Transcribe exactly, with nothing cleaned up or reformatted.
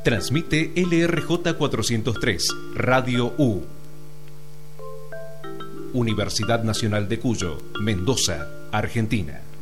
Transmite L R J cuatrocientos tres, Radio U. Universidad Nacional de Cuyo, Mendoza, Argentina.